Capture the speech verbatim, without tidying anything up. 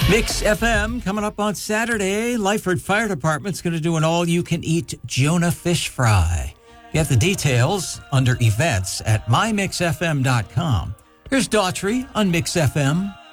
Mix F M coming up on Saturday. Lyford Fire Department's going to do an all-you-can-eat Jonah fish fry. Get the details under events at my mix f m dot com. Here's Daughtry on Mix F M.